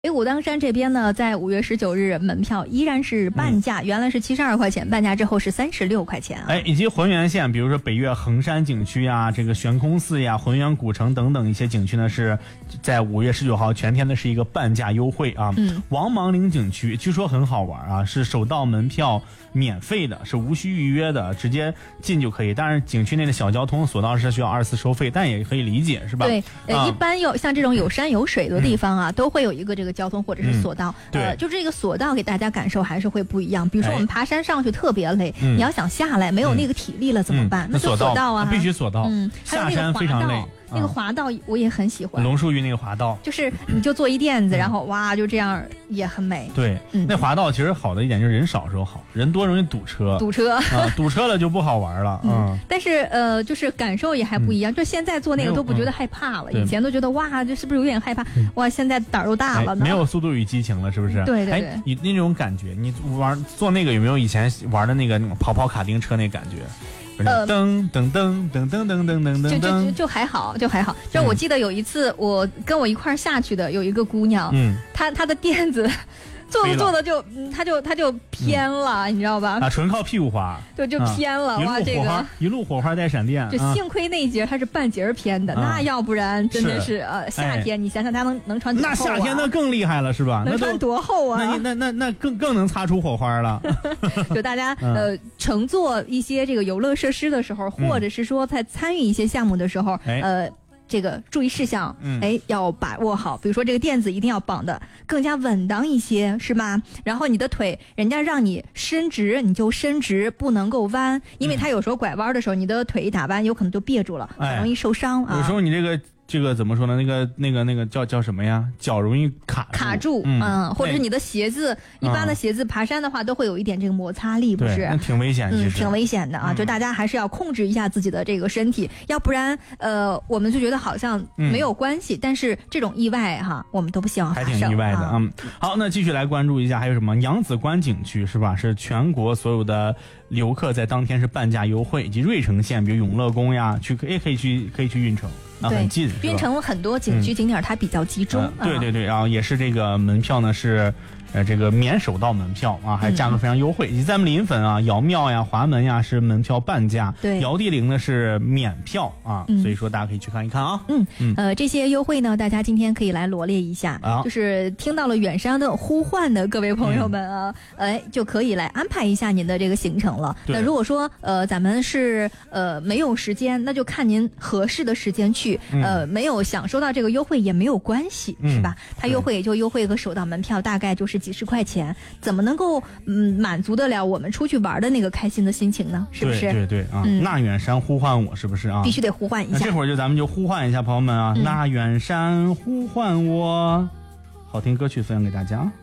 北武当山这边呢，在5月19日门票依然是半价，原来是72块钱，半价之后是36块钱啊。 以及浑源县，比如说北岳衡山景区呀、这个悬空寺呀、浑源古城等等一些景区呢，是在5月19号全天的是一个半价优惠啊。王莽岭景区据说很好玩啊，是首到门票免费的，是无需预约的，直接进就可以。当然，景区内的小交通索道是需要24收费，但也可以理解，是吧？ 对，一般像这种有山有水的地方啊，都会有一个这个交通或者是索道。 对， 就这个索道给大家感受还是会不一样。比如说我们爬山上去特别累，你要想下来没有那个体力了怎么办？那就索道啊， 必须索道。下山非常累。 那个滑道我也很喜欢， 龙树峪那个滑道， 就是你就坐一垫子，然后哇就这样也很美。 对，那滑道其实好的一点就是人少时候好，人多容易堵车啊，堵车了就不好玩了。 但是就是感受也还不一样。就现在做那个都不觉得害怕了，以前都觉得哇这是不是有点害怕？哇，现在胆儿都大了呢。 没有速度与激情了，是不是？ 对对对。 你那种感觉，你做那个有没有以前玩的那个跑卡丁车那感觉？噔噔噔噔噔噔噔噔噔， 就还好，就还好。就我记得有一次，我跟我一块下去的有一个姑娘，她的垫子做着就她就偏了，你知道吧？ 纯靠屁股滑， 就偏了。哇，这个一路火花带闪电。 就幸亏那一节它是半截偏的，那要不然真的是夏天你想想它能穿多厚啊？ 那夏天那更厉害了是吧？ 能穿多厚啊？ 那更能擦出火花了。 就大家乘坐一些这个游乐设施的时候，或者是说在参与一些项目的时候，这个注意事项，要把握好。比如说这个垫子一定要绑的更加稳当一些，是吧？然后你的腿，人家让你伸直，你就伸直，不能够弯，因为它有时候拐弯的时候，你的腿一打弯，有可能就别住了，很容易受伤啊。 有时候你这个怎么说呢？那个叫什么呀？脚容易卡住， 或者是你的鞋子，一般的鞋子爬山的话都会有一点这个摩擦力，不是？ 那挺危险， 挺危险的啊！就大家还是要控制一下自己的这个身体，要不然我们就觉得好像没有关系，但是这种意外哈，我们都不希望发生。 还挺意外的。好，那继续来关注一下，还有什么扬子关景区是吧？是全国所有的游客在当天是半价优惠，以及芮城县，比如永乐宫呀，可以去运城。很近， 运城很多景区景点它比较集中。 对，然后也是这个门票呢是这个免首道门票啊，还价格非常优惠。以及咱们临汾啊，瑶庙呀、华门呀是门票半价，瑶地陵呢是免票啊，所以说大家可以去看一看啊。 这些优惠呢，大家今天可以来罗列一下，就是听到了远山的呼唤的各位朋友们啊，就可以来安排一下您的这个行程了。那如果说咱们是没有时间，那就看您合适的时间去，没有享受到这个优惠也没有关系，是吧？它优惠也就优惠个首道门票，大概就是几十块钱，怎么能够满足得了我们出去玩的那个开心的心情呢？是不是？ 对啊，那远山呼唤我，是不是啊？ 必须得呼唤一下。 这会儿咱们就呼唤一下朋友们啊，那远山呼唤我，好听歌曲分享给大家。